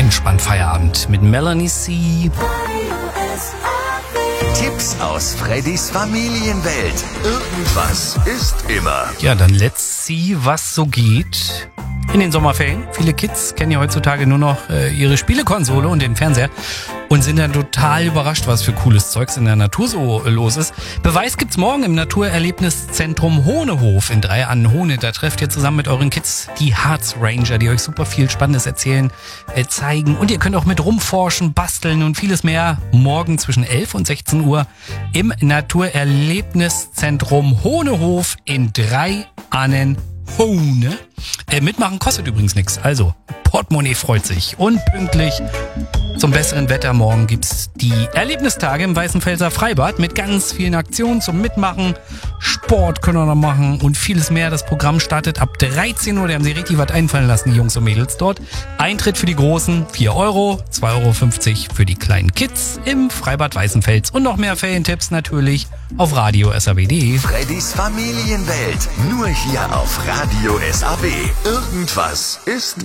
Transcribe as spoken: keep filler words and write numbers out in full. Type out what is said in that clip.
Entspannt Feierabend mit Melanie C. Tipps aus Freddys Familienwelt. Irgendwas ist immer. Ja, dann let's see, was so geht in den Sommerferien. Viele Kids kennen ja heutzutage nur noch äh, ihre Spielekonsole und den Fernseher und sind dann total überrascht, was für cooles Zeugs in der Natur so äh, los ist. Beweis gibt's morgen im Naturerlebniszentrum Hohnehof in Drei-Annen-Hohne. Da trefft ihr zusammen mit euren Kids die Harz Ranger, die euch super viel Spannendes erzählen, äh, zeigen. Und ihr könnt auch mit rumforschen, basteln und vieles mehr morgen zwischen elf und sechzehn Uhr im Naturerlebniszentrum Hohnehof in Drei-Annen-Hohne. Äh, mitmachen kostet übrigens nichts. Also, Portemonnaie freut sich. Und pünktlich zum besseren Wetter morgen gibt's die Erlebnistage im Weißenfelser Freibad mit ganz vielen Aktionen zum Mitmachen. Sport können wir noch machen und vieles mehr. Das Programm startet ab dreizehn Uhr. Da haben sie richtig was einfallen lassen, die Jungs und Mädels dort. Eintritt für die Großen vier Euro, zwei Euro fünfzig für die kleinen Kids im Freibad Weißenfels. Und noch mehr Ferientipps natürlich auf Radio S A W punkt de. Freddys Familienwelt. Nur hier auf Radio S A W. Irgendwas ist